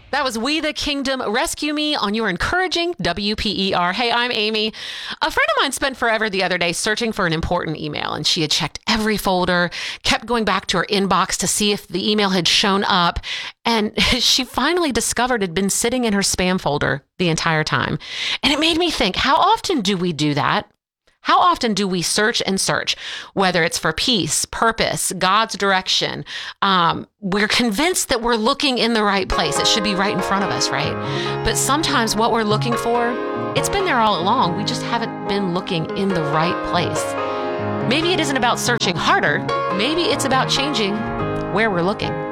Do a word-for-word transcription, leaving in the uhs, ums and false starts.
That was We the Kingdom, Rescue Me on your encouraging W P E R. Hey, I'm Amy. A friend of mine spent forever the other day searching for an important email, and she had checked every folder, kept going back to her inbox to see if the email had shown up, and she finally discovered it had been sitting in her spam folder the entire time. And it made me think, how often do we do that? How often do we search and search, whether it's for peace, purpose, God's direction? Um, we're convinced that we're looking in the right place. It should be right in front of us, right? But sometimes what we're looking for, it's been there all along. We just haven't been looking in the right place. Maybe it isn't about searching harder. Maybe it's about changing where we're looking.